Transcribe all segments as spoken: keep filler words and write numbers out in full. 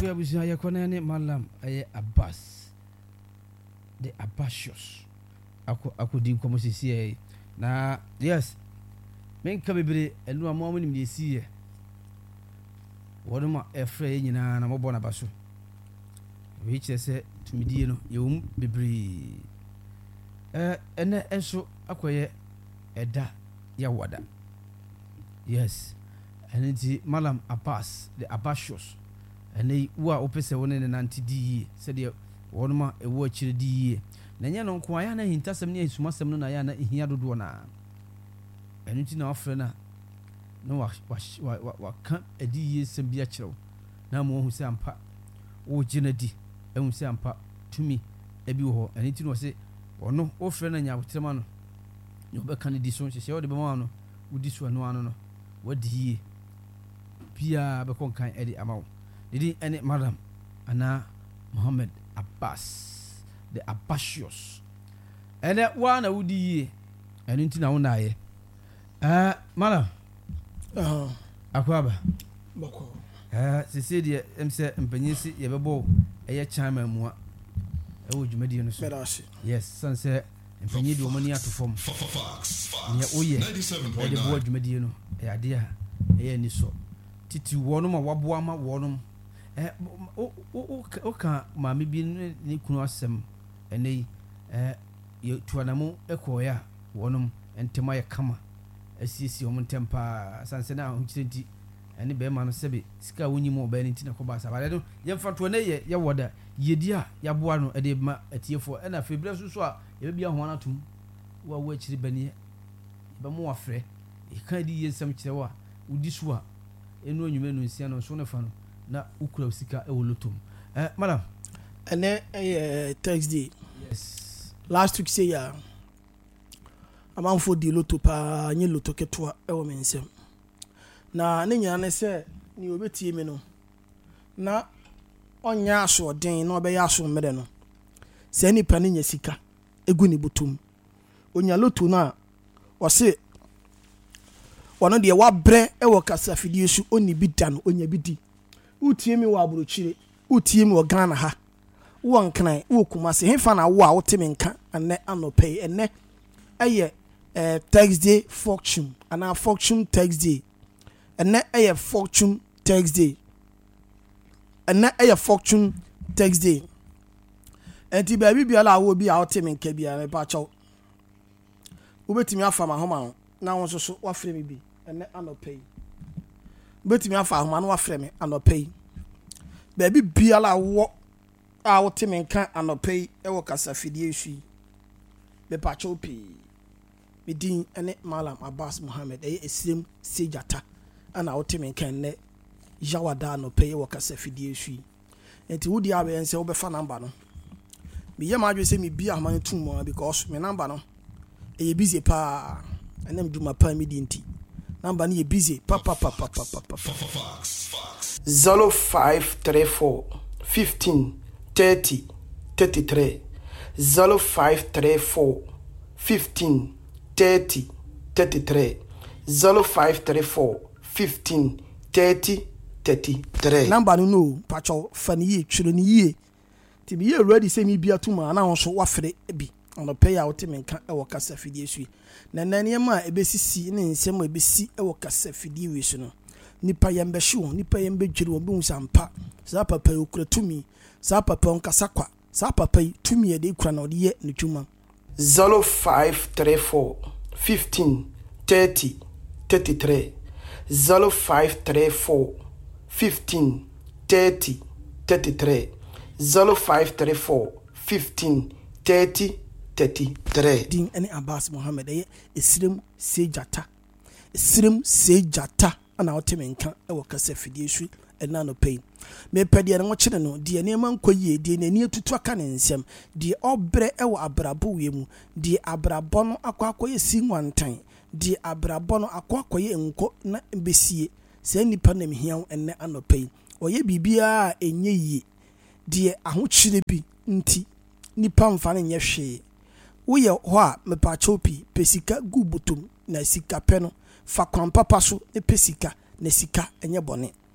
afia busia yakona ne malam aye Abbas the Abbasius ako akodi nkomo sisi na yes men ka bebre enu amomo nim de siye woduma efre nyina na mobo na baso we chese tumidie no yewum bebre eh ene enso akoye eda ya wada yes enenti malam Abbas the Abbasius ene wa opese woni ne nanti di se de wonuma ewo akire di na nya no nko aya na hintasem ne asumasem no na ya na ihia dodo na enenti na ofre na no wa wa wa kan edi yesem bia kirew na mo hu se ampa wo gina di ehun se ampa tumi ebi wo enenti no se ono ofre na nya wotrema no no be kan di so hye wo de be ma no wodi so no ano no wadi bia be kon kan edi amawo didi ene madam ana Muhammad Abbas the Abbasius ene wa na wodi enenti na wo na ye eh madam ah akwaba boko eh sisi de emse mpanyisi ye bebo eye chairman mu a e wo dwumadi no so yes sanse mpanyi de omani atofom ne oye wo de bo dwumadi no e ade a eye ni so titi wono ma waboa ma wono eh o o o ka maame bi ni kunu asem ene eh ye tuanamu ekoya wono entema ye kama asisi omo tempa sanse na hunchirenti ene be ma no sebe sika wonyim oba ni ntina ko ba sa ba do ye mfato na ye ye woda yedi a ya boa no ede ma atiefo ena febre susu a ye bia ho anatum wa wo akiri bani ba mo wafre e kan di ye nsam kire wa udi so a enu onwume no nsia no so ne fa no na ukura sika e wolotom eh madam ene eh Thursday yes last week say ya amanfo di loto pa nye loto ketwa e wo mensem na ne nyana ne se ni obetie me no na onya aso den na obeya aso mmede no se nipa ne nya sika egu ni butum onya loto na o se wono de wa bre e wo kasafidie su oni bi da no onya bi di utie mi wa aburochire utie mi wo Ghana ha wo nkran wo kumase hefa na wo a wo teme nka ane anope ene eye eh Thursday fortune ana fortune Thursday ene eye fortune Thursday ene eye fortune Thursday enti ba bibia la wo bi a wo teme nka bia me pa chaw wo betimi afa ma homa na won so so wa frɛ me bi ene anope betimi afa ahoma no wafrɛ me anɔpɛ ba bi bia la wo a wo teme nka anɔpɛ e wo kasafidie hwi be pa chopi me din ene malam Abbas Muhammad e esrem sejata ana wo teme nka ne jawada anɔpɛ e wo kasafidie hwi enti wodi abe ense wo be fa number no me yema adwe se me bia ahoma no tum mo because me number no e busy pa ene mduma pa me di nti number ni busy pa pa pa pa pa pa zero five three four fifteen thirty thirty-three zero five three four fifteen thirty thirty-three zero five three four fifteen thirty thirty-three number no no pacho fani ye twere ni ye ti me ye ready say me bia tuma na won so wafre bi on pay ya wote menka e wo kasa fidie su na nane ma ebesisi ne nsem ebesi e wo kasa fidie wi su no nipa yembe hwe nipa yembe dwere wo bi unsampa sa papa okura tumi sa papa on kasa kwa sa papa tumi e de kura na ode ye ne twuma zero five three four fifteen thirty thirty-three zero five three four fifteen thirty thirty-three zero five three four fifteen thirty thirty-three din ene Abbas Muhammad e esrem sejata esrem sejata ana oteme nka e wo kasa fidie hwi ena no pay me pede no kire no de ene man koyie de nani atutu aka ne nsem de obre e wo abrabo wemu de abrabo no akwa akoye si nwantan de abrabo no akwa akoye enko na besie se nipa na mehia ene anopay oye bibia enye yi de ahokyire bi nti nipa mfa ne nye hwe woye ho a mepa chopi pesika gubutum na sika pe no fa kwan papa so ne pesika na sika enye bone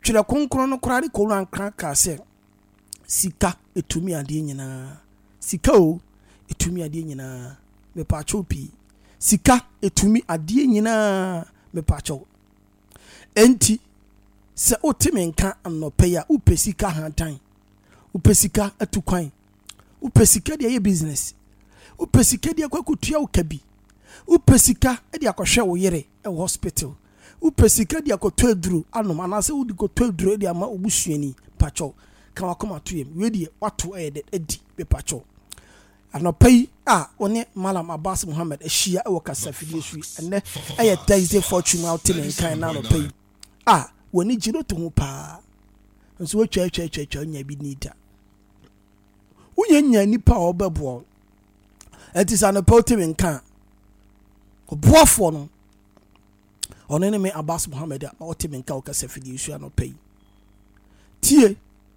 twere konkron no kora ne koran kran ka se sika etumi ade nyina sika o etumi ade nyina me pa chopi sika etumi ade nyina me pa cho enti se otime nka anope ya upesika hantan upesika atukwan upesika de ye business upesika de akwakutua ukabi upesika de akohwe wo yere e hospital upesika de akoto aduru anom anase wo de koto aduru de ama obusuani pacho kan wakoma to yem we de wato e de edi be pacho anopai a one Malam Abbas Muhammad ahia e wo kasafidie sui enne eye Thursday fortune outing nkan na anopai a woni giro to ho pa nso wo twa twa twa twa nya bi nida unya nya nipa obebo etis anopai to nkan obuafo no ono ne me Abbas Muhammad a o timi nka o kasafidie sui anopai tie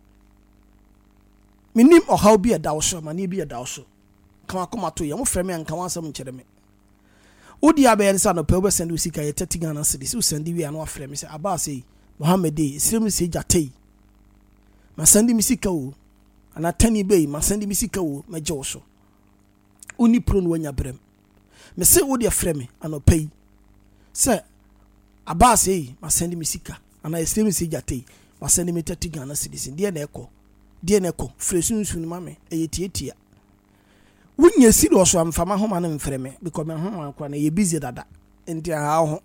minim o how be a dawso mani bi a dawso kan akoma to ye mo frɛ me anka wansam nkyere me odi abe nsa no pe obesend usika ye thirty Ghana cedis usend wi anu afrɛ me sɛ Abbas yi Muhammad yi sirem se jatei ma send mi sika o ana tani be ma send mi sika o ma gye so uni pro no wanya brem me se odi afrɛ me anopai sɛ Abbas yi ma send mi sika ana sirem se jatei ma send mi thirty Ghana cedis die na ekɔ die na ekɔ fresunsun no ma me eye tietia wunya serious am fama ho ma no mfrɛ me because me ho akwa na ye busy dada enti ha ho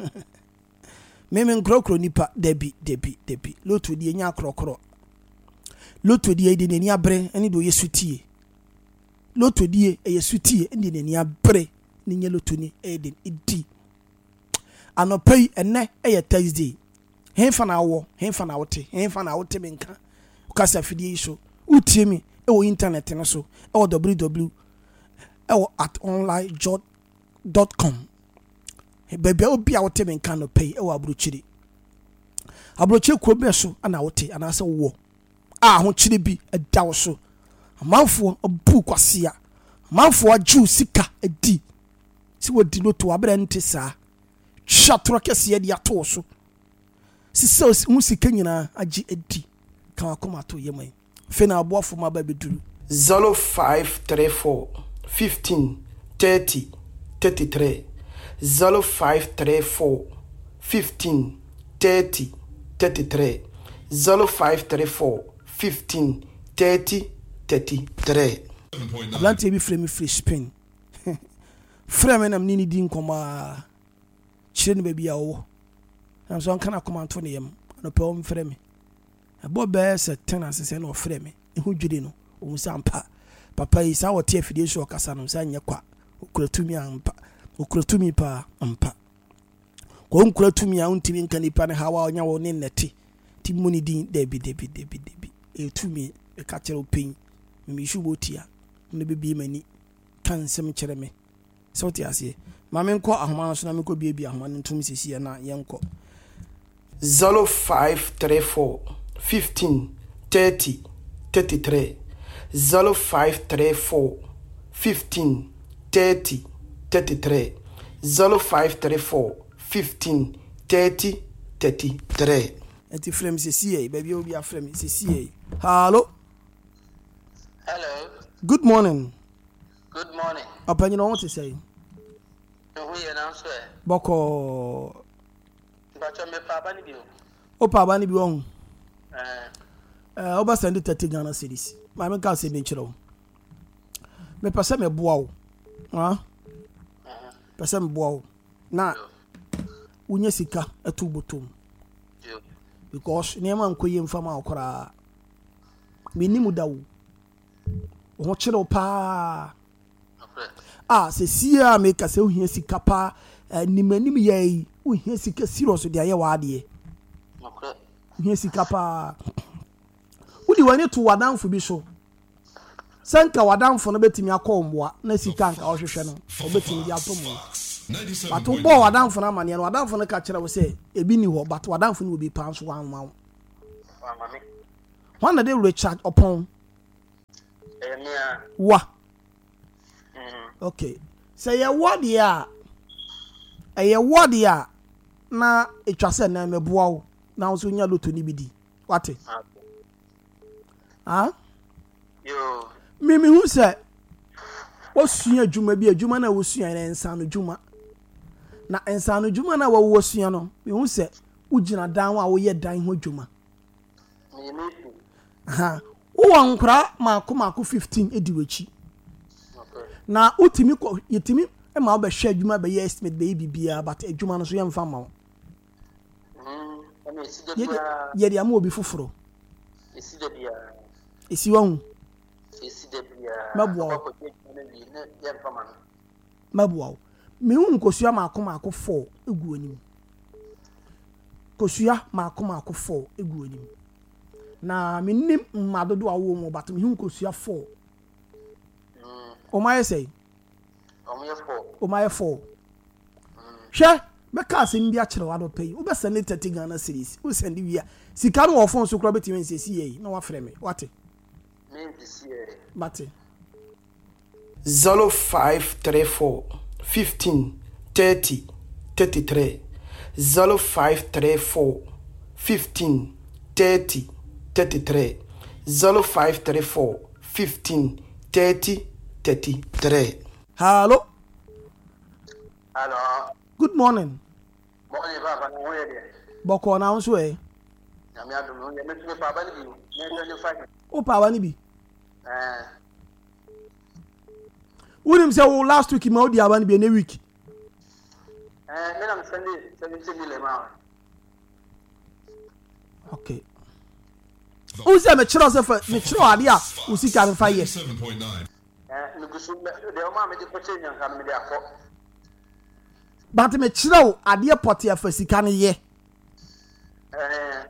me me nkrokro nipa debi debi debi lotu die nya krokro lotu die de nani abre ene do yesutie lotu die e yesutie ende nani abre ni nya lotu ni e de idi anopai enne e ye Thursday henfa na wo henfa na wote henfa na wote me nka kasa fidie so utie mi e wo internet no so e wo www e at online jot dot com baby obi a wote me nka no pay e wo abrochiri abrochiri ko be so ana wote ana se wo a ho chiri bi e dawo so amanfo obu kwase a amanfo aju sika edi si wodi no to abere nte saa twa kese de ato so si se hu sika nyina agi edi kan akoma to yemai fe na aboafo ma ba beduru zero five three four fifteen thirty thirty-three zero five three four fifteen thirty thirty-three zero five three four fifteen thirty thirty-three Atlanta bi frame free Spain frame nam nini din koma chire ne ba bia wo am so kan akoma to ne yam no pe o frame abo be se ten asese na o frame ehu dwede no o musa mpa papa yi sa wote afidie so kasa no sa nye kwa okuratumi ampa okuratumi pa ampa ko okuratumi a untimi nka nipa ne hawa onya wo ne neti ti muni din debi debi debi debi etumi e ka kere opin mi shubotia ne bebi mani kan sem kere me so ti ase ma me nko ahoma so na me ko biebi ahoma ntumi sisi na ye nko zero five three four fifteen thirty thirty-three zero five three four fifteen thirty thirty-three zero five three four fifteen thirty thirty-three. Eti frame se see baby obi a frame se see. Hello. Hello. Good morning. Good morning. Apa you know what to say? Who you now swear? Boko. But you me papa ni bi o. O papa ni bi won. Eh. Eh oba send thirty Ghana cedis. Ma me ka se ni chiro. Me pese me boa wo. Ha? Mhm. Pese me boa wo. Na unye sika etu botom. Yo. Because niema nkoye mfama okora. Me ni mudawo. Wo chiro pa. Okay. Ah, se sia me ka se ohia sika pa nimanim yai. Ohia sika serious de aye wa de. Okay. Ohia sika pa. Udi wani to wadanfo bi so. Sanka wadanfo no betimi akọ na sika nka ohwehwe no. Obetimi di atomo. But wo bo wadanfo na mane no wadanfo no ka kire wo se ebi ni ho but wadanfo no obi pa so wan wan. Mama. One day recharge upon. Eh mia. Wa. Mhm. Okay. Say ya word ya. Eh ya word ya na etwa se na meboa wo. na wo so nya loto ni bidi wate ah Yo. me me hu se wo sua adwuma bi adwuma na wo sua na ensa no dwuma na ensa no dwuma na wo wo sua no me hu se wo gina dan wa wo ye dan ho dwuma Me me. ha wo nkura maako maako fifteen edi wachi Okay. na utimi ko yetimi e ma ba hwe adwuma ba ye estimate be bibia but adwuma no so ye mfa ma wo Mm. Ame si de ye bia. ye de ama obi foforo Esi de bia. esi wa hu Esi de bia. Mabua. Ko ko ne bi ne ye mfa ma. mabua wo me hu nkosua maako maako four egu anim kosua maako maako four egu anim na me nim madodo awo mo but me hu nkosua four Mm. o ma yesay Omo ye fo. o ma ye four hwe be ka asem bi a kire wado pay wo be send thirty Ghana series wo send wi a sika no wo phone so kro betimi nsesi yi na wa frɛ me wate Me this year. bate zero five three four fifteen thirty thirty-three zero five three four fifteen thirty thirty-three zero five three four fifteen thirty thirty-three. hello Hello. good morning Mo ye baba no we de. boko na nso e Na me adum no ye me tumi baba ni bi. Me twenty-five. o pa wa ni bi Eh. unim say wo last week ma odi aba ni bi na week Eh, me na me send seventy million ma. okay o say me kire se fa me kire ade a o sika me fa ye seven point nine. Eh, me gusu de o ma me di ko chenya kan me di akọ. but me kire o ade pot ya fa sika ne ye Eh,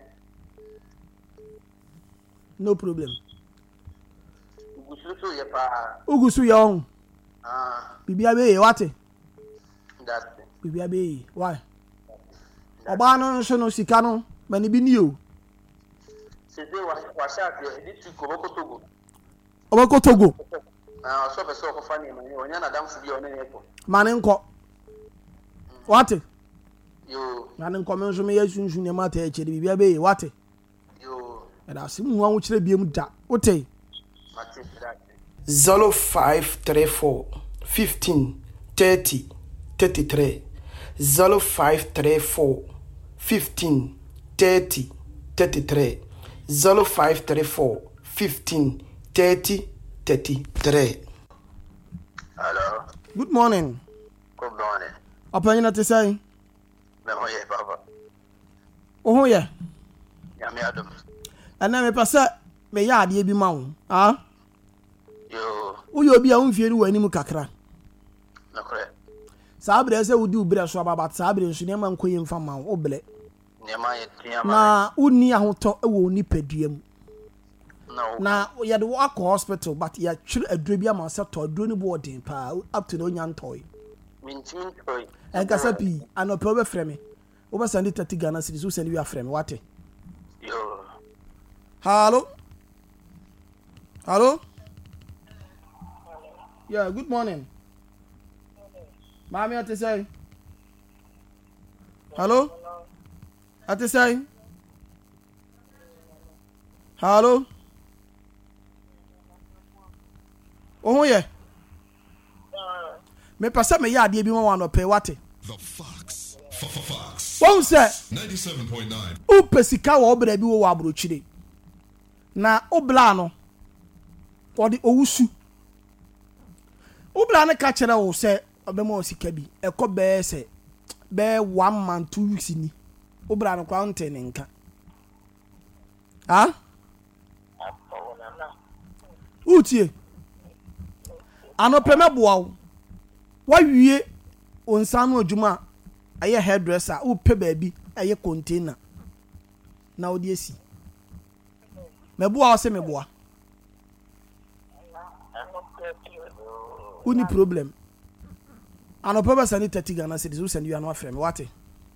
no problem gusu so ye pa. ugusu ye on Ah, bibia be ye wate that's it. bibia be ye why oba no nso no sika no mani bi ni o Se de wa wa sha de di tu ko ko togo. oba ko togo Ah, so be so ko fa ni ma ni onya na dam fu bi o ne ye ko. mane nko wate Yo, mane nko me nso me ye sunsun ne mata e chede bibia be ye wate yo, e da sim hu anwo kire biem da wote mate that. zero five three four fifteen thirty thirty-three zero five three four fifteen thirty thirty-three zero five three four fifteen thirty thirty-three. Hello. good morning Good morning. opanyina te say Me ho ye baba. o ho ye Ya me adum. ana me pasa me ya ade bi ma wo ah Yo, wo ye obi a wo mfie ni wani mu kakra no kre. sabre se wudi ubre so baba sabre nso ne ma nkoye mfa ma wo ble Ne ma ye tia ma. na uni ahoto e wo ni paduam No. na ye de walk hospital but ya twere aduro bi ama se to aduro ni bo odin pa up to no nya ntoy Min tin toy. en kasa pi anope obe frɛ me wo be send thirty Ghana cedis wo send wi afrɛ me wate Yo. hello hello yeah good morning mami ate say hello ate say hello oh yeah me pasa me ya ade bi mo wa no pe wate The Fox. Fox. won say ninety-seven point nine. o pesika wo obra bi wo wa abrochire na obla no odi owusu obla ne ka kire wo se obema osika bi ekọ be se be one month two weeks ni obla no kwa nte ne nka ha utie ano peme boa wo wa wie onsa no adwuma aye hairdresser wo pe ba bi aye container na odi esi meboa wo se meboa uni problem ano pe ba sani thirty Ghana cedis wo send you anu afrɛ me wate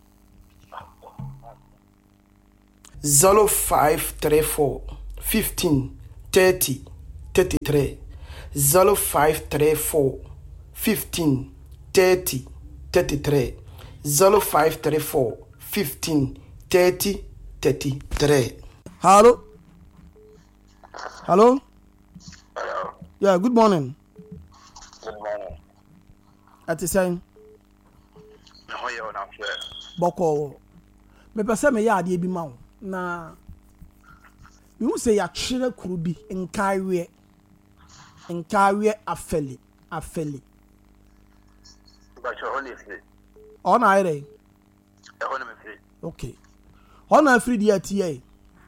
zero five three four fifteen thirty thirty-three zero five three four fifteen thirty thirty-three zero five three four fifteen thirty thirty-three. Hello. Hello. Hello. Yeah, good morning. Good morning. At the same. How are you on up here? Boko. Me pese me ya ade bi ma wo. Na me hu se ya twere kuru bi nkawe. Nkawe afeli, afeli. But you're only free. On aire. You're only free. Okay. On a free dia tie.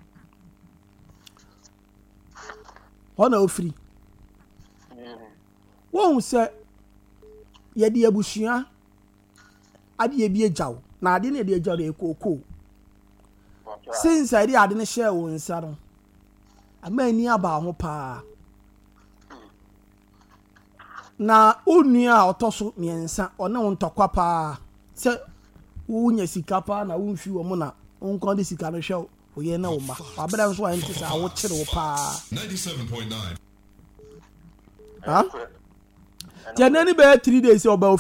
On a free. Won se ye de abusua ade bi ejaw na ade na de ejaw de ekoko since ade ade ne share won nsa no amani aba ho pa na onua a otoso miensa ona won tokwa pa se wunya sika pa na won fi wo mo na won kon de sika no hwe wo ye na wo ma abeda nso wa ntisa wo kire wo pa ninety-seven point nine. ha Janani be three days oba